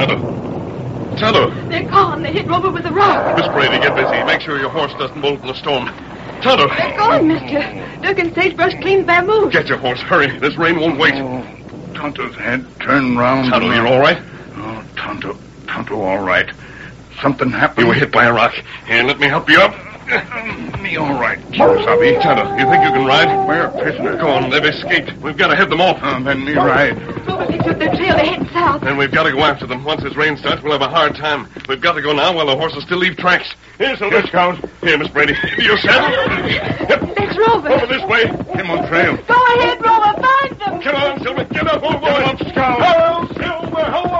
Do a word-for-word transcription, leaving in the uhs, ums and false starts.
Tonto. Tonto. They're gone. They hit Rover with a rock. Miss Brady, get busy. Make sure your horse doesn't bolt in the storm. Tonto. They're gone, mister. Dirk and Sagebrush cleaned their moose. Get your horse. Hurry. This rain won't wait. Oh, Tonto's head turned round. Tonto, you're all right? Oh, Tonto. Tonto, all right. Something happened. You were hit by a rock. Here, let me help you up. Me all right, Kimosabe. Tonto, you think you can ride? We're prisoners. Go on, they've escaped. We've got to head them off. Uh, then me ride. Rover picks up their trail. They're heading south. And we've got to go after them. Once this rain starts, we'll have a hard time. We've got to go now while the horses still leave tracks. Here, Silver. Yes, Scout. Here, Miss Brady. Your saddle. Yep. That's Rover. Over this way. Him on trail. Go ahead, Rover. Find them. Come on, Silver. Get up, old boy. Come on, Scout. Hello, Silver. Hello.